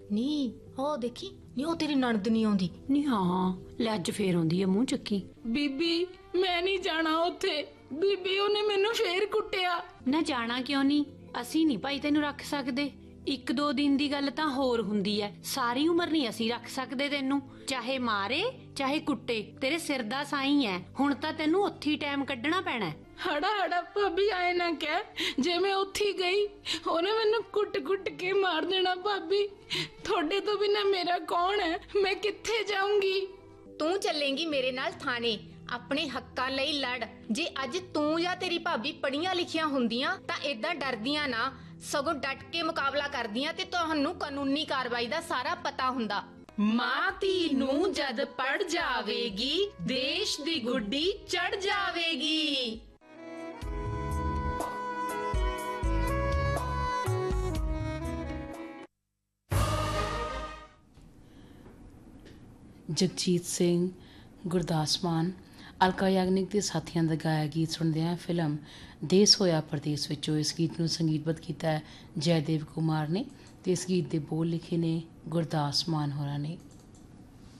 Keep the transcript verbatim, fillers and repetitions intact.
ਨੀ ਉਹ ਦੇਖੀ ਨੀ ਉਹ ਤੇਰੀ ਨਣਦ ਨਹੀਂ ਆਉਂਦੀ। ਨੀ ਹਾਂ ਲੈ ਅੱਜ ਫੇਰ ਆਉਂਦੀ ਹੈ, ਮੂੰਹ ਚੱਕੀ। ਬੀਬੀ ਮੈਂ ਨਹੀਂ ਜਾਣਾ ਉੱਥੇ, ਬੀਬੀ ਉਹਨੇ ਮੈਨੂੰ ਫੇਰ ਕੁੱਟਿਆ। ਨਾ ਜਾਣਾ ਕਿਉਂ ਨਹੀਂ, ਅਸੀਂ ਨਹੀਂ ਭਾਈ ਤੈਨੂੰ ਰੱਖ ਸਕਦੇ। ਇੱਕ ਦੋ ਦਿਨ ਦੀ ਗੱਲ ਤਾਂ ਹੋਰ ਹੁੰਦੀ ਐ, ਸਾਰੀ ਉਮਰ ਨਹੀਂ ਅਸੀਂ ਰੱਖ ਸਕਦੇ ਤੈਨੂੰ। ਚਾਹੇ ਮਾਰੇ ਚਾਹੇ ਕੁੱਟੇ, ਤੇਰੇ ਸਿਰ ਦਾ ਸਾਈਂ ਐ। ਹੁਣ ਤਾਂ ਤੈਨੂੰ ਉੱਥੇ ਹੀ ਟਾਈਮ ਕੱਢਣਾ ਪੈਣਾ। ਹੜਾ ਹੜਾ ਭਾਬੀ ਆਏ ਨਾ ਕਹਿ, ਜੇ ਮੈਂ ਉੱਥੇ ਗਈ ਉਹਨੇ ਮੈਨੂੰ ਕੁੱਟ ਕੁੱਟ ਕੇ ਮਾਰ ਦੇਣਾ। ਭਾਬੀ ਤੁਹਾਡੇ ਤੋਂ ਬਿਨਾਂ ਮੇਰਾ ਕੌਣ ਹੈ, ਮੈਂ ਕਿੱਥੇ ਜਾਊਂਗੀ? ਤੂੰ ਚੱਲੇਂਗੀ ਮੇਰੇ ਨਾਲ ਥਾਣੇ, ਆਪਣੇ ਹੱਕਾਂ ਲਈ ਲੜ। ਜੇ ਅੱਜ ਤੂੰ ਜਾਂ ਤੇਰੀ ਭਾਬੀ ਪੜੀਆਂ ਲਿਖੀਆਂ ਹੁੰਦੀਆਂ ਤਾਂ ਏਦਾਂ ਡਰਦੀਆਂ ਨਾ, ਸਗੋਂ ਡਟ ਕੇ ਮੁਕਾਬਲਾ ਕਰਦੀਆਂ ਤੇ ਤੁਹਾਨੂੰ ਕਾਨੂੰਨੀ ਕਾਰਵਾਈ ਦਾ ਸਾਰਾ ਪਤਾ ਹੁੰਦਾ। ਮਾਂ ਧੀ ਨੂੰ ਜਦ ਪੜ ਜਾਵੇਗੀ, ਦੇਸ਼ ਦੀ ਗੁੱਡੀ ਚੜ ਜਾਵੇਗੀ। ਜਗਜੀਤ ਸਿੰਘ, ਗੁਰਦਾਸ ਮਾਨ, ਅਲਕਾ ਯਾਗਨਿਕ ਦੇ ਸਾਥੀਆਂ ਦਾ ਗਾਇਆ ਗੀਤ ਸੁਣਦੇ ਹਾਂ ਫਿਲਮ ਦੇਸ ਹੋਇਆ ਪਰਦੇਸ ਵਿੱਚੋਂ। ਇਸ ਗੀਤ ਨੂੰ ਸੰਗੀਤਬੱਧ ਕੀਤਾ ਹੈ ਜੈਦੇਵ ਕੁਮਾਰ ਨੇ ਤੇ ਇਸ ਗੀਤ ਦੇ ਬੋਲ ਲਿਖੇ ਨੇ ਗੁਰਦਾਸ ਮਾਨ ਹੋਰਾਂ ਨੇ।